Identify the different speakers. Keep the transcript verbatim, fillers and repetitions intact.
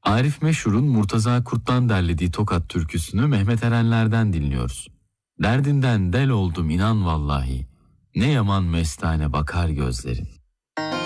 Speaker 1: Arif Meşhur'un Murtaza Kurt'tan derlediği Tokat türküsünü Mehmet Erenler'den dinliyoruz. Derdinden del oldum inan vallahi, ne yaman mestane bakar gözlerin.